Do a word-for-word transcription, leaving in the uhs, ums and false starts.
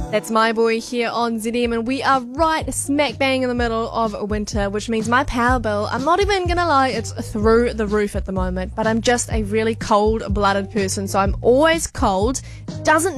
That's My Boy here on Z M, and we are right smack bang in the middle of winter, which means my power bill, I'm not even gonna lie, it's through the roof at the moment, but I'm just a really cold-blooded person, so I'm always cold. Doesn't